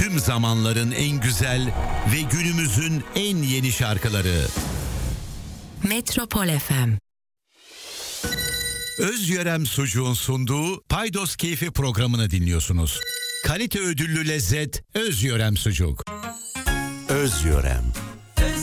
Tüm zamanların en güzel ve günümüzün en yeni şarkıları. Metropol FM. Özyörem Sucuğun sunduğu Paydos Keyfi programını dinliyorsunuz. Kalite ödüllü lezzet Özyörem Sucuk. Özyörem.